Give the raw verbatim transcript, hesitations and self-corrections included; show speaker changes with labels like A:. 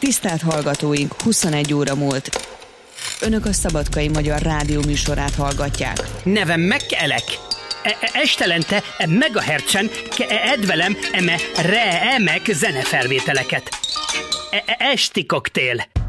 A: Tisztelt hallgatóink, huszonegy óra múlt. Önök a Szabadkai Magyar Rádió műsorát hallgatják.
B: Nevem Mekelek. Estelente megahertzen edvelem eme re emek zenefelvételeket. Esti koktél.